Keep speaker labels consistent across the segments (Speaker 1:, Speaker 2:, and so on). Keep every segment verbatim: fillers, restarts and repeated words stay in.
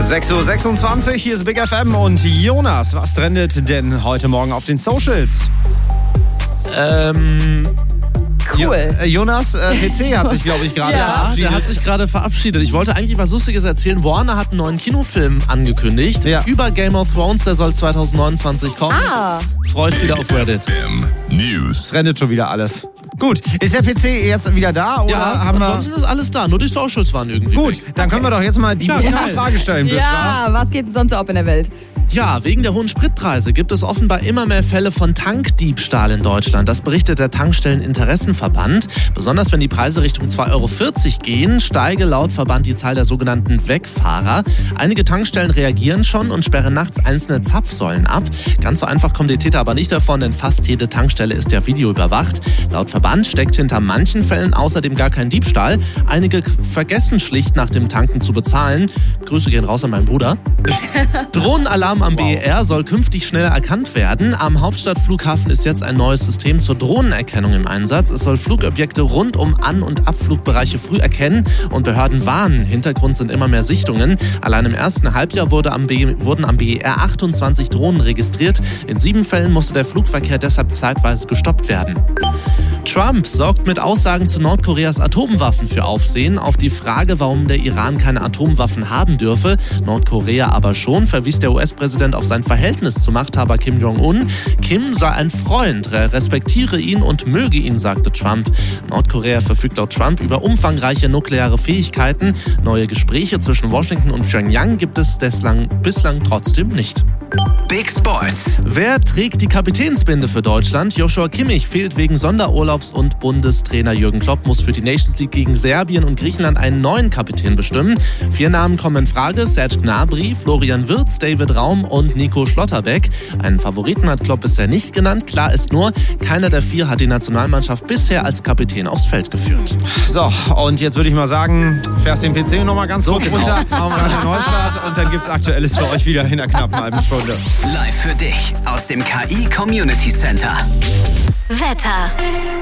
Speaker 1: sechs Uhr sechsundzwanzig, hier ist Big F M und Jonas, was trendet denn heute Morgen auf den Socials?
Speaker 2: Ähm...
Speaker 3: Cool.
Speaker 1: Jo- äh, Jonas, äh, P C hat sich, glaube ich, gerade
Speaker 2: Ja,
Speaker 1: verabschiedet.
Speaker 2: der hat sich gerade verabschiedet. Ich wollte eigentlich was Lustiges erzählen. Warner hat einen neuen Kinofilm angekündigt.
Speaker 1: Ja.
Speaker 2: Über Game of Thrones, der soll zwanzig neunundzwanzig kommen.
Speaker 3: Ah.
Speaker 2: Freut wieder auf Reddit.
Speaker 4: News.
Speaker 1: Trendet schon wieder alles. Gut, ist der P C jetzt wieder da oder
Speaker 2: Ja,
Speaker 1: haben wir...
Speaker 2: ansonsten ist alles da. Nur die Socials waren irgendwie
Speaker 1: Gut,
Speaker 2: weg.
Speaker 1: dann können wir doch jetzt mal die
Speaker 2: Ja,
Speaker 1: berühmte
Speaker 2: geil.
Speaker 1: Frage stellen, Bischra.
Speaker 3: Ja, was geht denn sonst so ab in der Welt?
Speaker 2: Ja, wegen der hohen Spritpreise gibt es offenbar immer mehr Fälle von Tankdiebstahl in Deutschland. Das berichtet der Tankstelleninteressenverband. Besonders wenn die Preise Richtung zwei Euro vierzig gehen, steige laut Verband die Zahl der sogenannten Wegfahrer. Einige Tankstellen reagieren schon und sperren nachts einzelne Zapfsäulen ab. Ganz so einfach kommen die Täter aber nicht davon, denn fast jede Tankstelle ist ja videoüberwacht. Laut Verband steckt hinter manchen Fällen außerdem gar kein Diebstahl. Einige vergessen schlicht nach dem Tanken zu bezahlen. Grüße gehen raus an meinen Bruder. Drohnenalarm am B E R soll künftig schneller erkannt werden. Am Hauptstadtflughafen ist jetzt ein neues System zur Drohnenerkennung im Einsatz. Es soll Flugobjekte rund um An- und Abflugbereiche früh erkennen und Behörden warnen. Hintergrund sind immer mehr Sichtungen. Allein im ersten Halbjahr wurde am B- wurden am B E R achtundzwanzig Drohnen registriert. In sieben Fällen musste der Flugverkehr deshalb zeitweise gestoppt werden. Trump sorgt mit Aussagen zu Nordkoreas Atomwaffen für Aufsehen. Auf die Frage, warum der Iran keine Atomwaffen haben dürfe, Nordkorea aber schon, verwies der U S-Präsident auf sein Verhältnis zum Machthaber Kim Jong-un. Kim sei ein Freund, er respektiere ihn und möge ihn, sagte Trump. Nordkorea verfügt laut Trump über umfangreiche nukleare Fähigkeiten. Neue Gespräche zwischen Washington und Pyongyang gibt es bislang, bislang trotzdem nicht.
Speaker 4: Big Sports.
Speaker 2: Wer trägt die Kapitänsbinde für Deutschland? Joshua Kimmich fehlt wegen Sonderurlaubs und Bundestrainer Jürgen Klopp muss für die Nations League gegen Serbien und Griechenland einen neuen Kapitän bestimmen. Vier Namen kommen in Frage: Serge Gnabry, Florian Wirtz, David Raum und Nico Schlotterbeck. Einen Favoriten hat Klopp bisher nicht genannt. Klar ist nur, keiner der vier hat die Nationalmannschaft bisher als Kapitän aufs Feld geführt.
Speaker 1: So, und jetzt würde ich mal sagen, fährst den P C nochmal ganz
Speaker 2: So,
Speaker 1: kurz
Speaker 2: genau.
Speaker 1: runter, machen wir einen Neustart und dann gibt's Aktuelles für euch wieder in einer knappen halben Stunde.
Speaker 4: Live für dich aus dem K I Community Center.
Speaker 5: Wetter.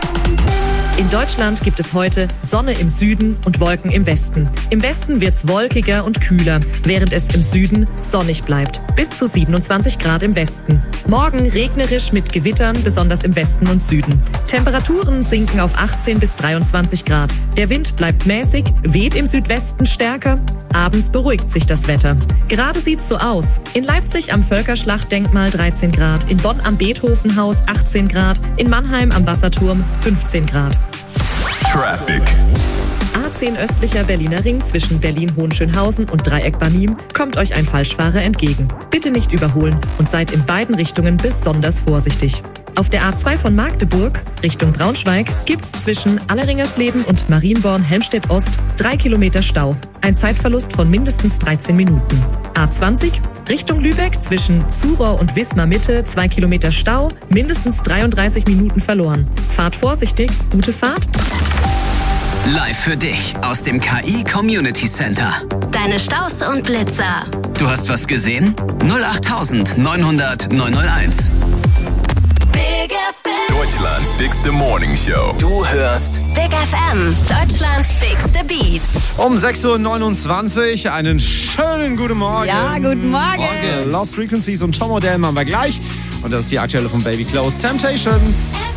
Speaker 6: In Deutschland gibt es heute Sonne im Süden und Wolken im Westen. Im Westen wird's wolkiger und kühler, während es im Süden sonnig bleibt. Bis zu siebenundzwanzig Grad im Westen. Morgen regnerisch mit Gewittern, besonders im Westen und Süden. Temperaturen sinken auf achtzehn bis dreiundzwanzig Grad. Der Wind bleibt mäßig, weht im Südwesten stärker. Abends beruhigt sich das Wetter. Gerade sieht's so aus. In Leipzig am Völkerschlachtdenkmal dreizehn Grad, in Bonn am Beethovenhaus achtzehn Grad, in Mannheim am Wasserturm fünfzehn Grad.
Speaker 4: Traffic.
Speaker 6: A zehn östlicher Berliner Ring zwischen Berlin-Hohenschönhausen und Dreieck-Bahnhiem kommt euch ein Falschfahrer entgegen. Bitte nicht überholen und seid in beiden Richtungen besonders vorsichtig. Auf der A zwei von Magdeburg Richtung Braunschweig gibt's zwischen Alleringersleben und Marienborn-Helmstedt-Ost drei Kilometer Stau. Ein Zeitverlust von mindestens dreizehn Minuten. A zwanzig Richtung Lübeck zwischen Zurohr und Wismar-Mitte zwei Kilometer Stau, mindestens dreiunddreißig Minuten verloren. Fahrt vorsichtig, gute Fahrt.
Speaker 4: Live für dich aus dem K I Community Center.
Speaker 5: Deine Staus und Blitzer.
Speaker 4: Du hast was gesehen? null acht neun hundert neunhunderteins.
Speaker 5: Big F M.
Speaker 4: Deutschlands bigste Morning Show. Du hörst
Speaker 5: Big F M. Deutschlands bigste Beats.
Speaker 1: Um sechs Uhr neunundzwanzig, einen schönen guten Morgen.
Speaker 3: Ja, guten Morgen.
Speaker 1: Morgen. Lost Frequencies und Tom Odell machen wir gleich. Und das ist die aktuelle von Baby Close, Temptations.